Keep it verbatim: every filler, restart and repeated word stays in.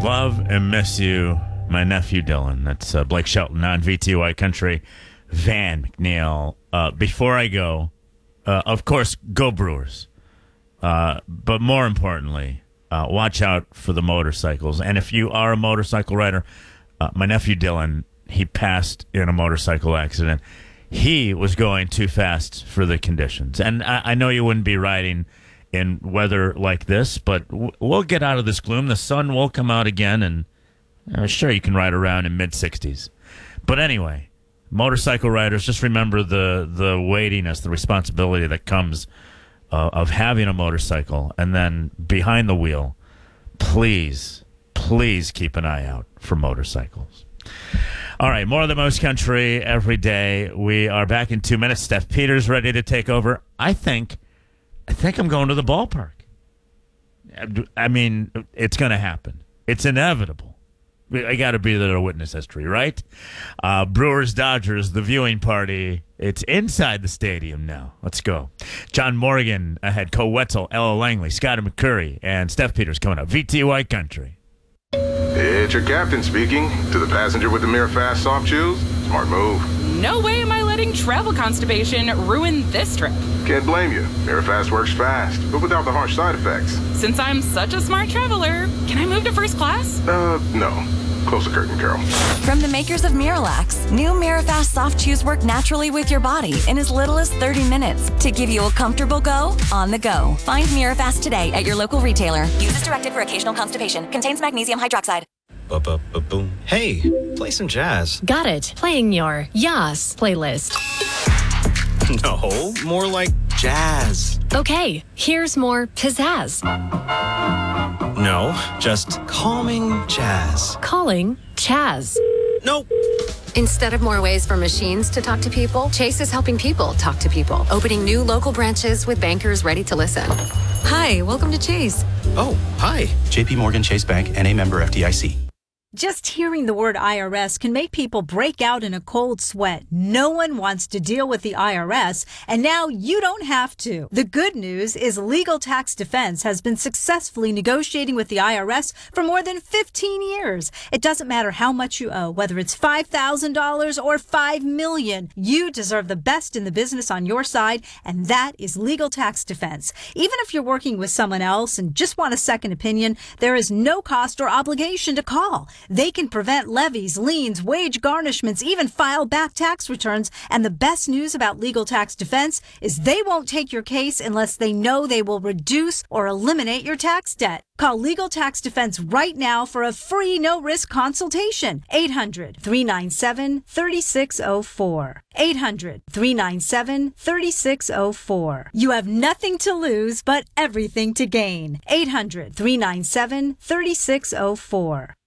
Love and miss you, my nephew Dylan. That's uh, Blake Shelton on V T Y Country. Van McNeil. Uh, before I go, uh, of course, go Brewers. Uh, but more importantly, uh, watch out for the motorcycles. And if you are a motorcycle rider, uh, my nephew Dylan, he passed in a motorcycle accident. He was going too fast for the conditions. And I, I know you wouldn't be riding in weather like this, but w- we'll get out of this gloom. The sun will come out again, and uh, sure, you can ride around in mid sixties. But anyway, motorcycle riders, just remember the, the weightiness, the responsibility that comes uh, of having a motorcycle. And then behind the wheel, please, please keep an eye out for motorcycles. All right, more of the Most Country every day. We are back in two minutes. Steph Peters ready to take over. I think I think I'm going to the ballpark. I mean, it's going to happen. It's inevitable. I got to be there to witness history, right? Uh, Brewers, Dodgers, the viewing party. It's inside the stadium now. Let's go. John Morgan ahead. Co Wetzel, Ella Langley, Scotty McCurry, and Steph Peters coming up. V T Y Country. It's your captain speaking. To the passenger with the Mirror Fast soft chews, smart move. No way am I letting travel constipation ruin this trip. Can't blame you. Mirror Fast works fast, but without the harsh side effects. Since I'm such a smart traveler, can I move to first class? Uh, no. Close the curtain, Carol. From the makers of Miralax, new Mirafast soft chews work naturally with your body in as little as thirty minutes to give you a comfortable go on the go. Find Mirafast today at your local retailer. Use as directed for occasional constipation. Contains magnesium hydroxide. Ba-ba-ba-boom. Hey, play some jazz. Got it. Playing your Yas playlist. No, more like jazz. Okay, here's more pizzazz. No, just calming jazz. Calling Chaz. Nope. Instead of more ways for machines to talk to people, Chase is helping people talk to people, opening new local branches with bankers ready to listen. Hi, welcome to Chase. Oh, hi. J P Morgan Chase Bank, N A member F D I C. Just hearing the word I R S can make people break out in a cold sweat. No one wants to deal with the I R S, and now you don't have to. The good news is Legal Tax Defense has been successfully negotiating with the I R S for more than fifteen years. It doesn't matter how much you owe, whether it's five thousand dollars or five million dollars. You deserve the best in the business on your side, and that is Legal Tax Defense. Even if you're working with someone else and just want a second opinion, there is no cost or obligation to call. They can prevent levies, liens, wage garnishments, even file back tax returns. And the best news about Legal Tax Defense is they won't take your case unless they know they will reduce or eliminate your tax debt. Call Legal Tax Defense right now for a free no-risk consultation. eight hundred, three nine seven, three six zero four. eight hundred, three nine seven, three six zero four. You have nothing to lose but everything to gain. eight hundred, three nine seven, three six zero four.